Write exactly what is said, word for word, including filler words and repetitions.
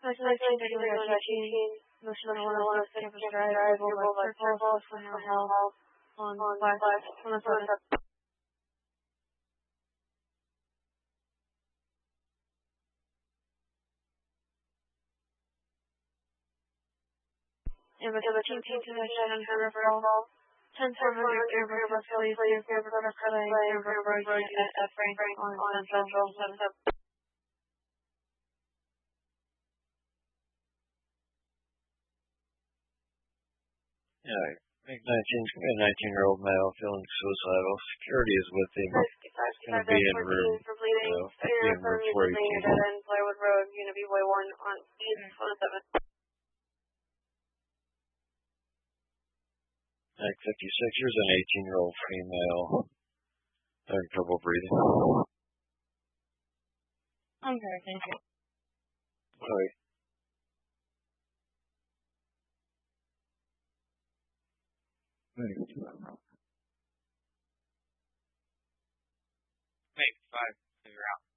nineteen eighteen, Motion of one of Campus Drive, Global by Circle, Summer Hall, on West, Minnesota. Seventeen Connection and Riverfall, ten four hundred Airburg Place, Airburg Clay, Airburg Road, at Frank on Central, Central. Yeah, nineteen-year-old male feeling suicidal. Security is with him. Going to be in room, uh, be in room four eighteen. Plywood Road, Unity Way one on East twenty-seven. Like fifty-six years, an eighteen-year-old female having trouble breathing. Okay, thank you. Sorry. Maybe five. Figure out.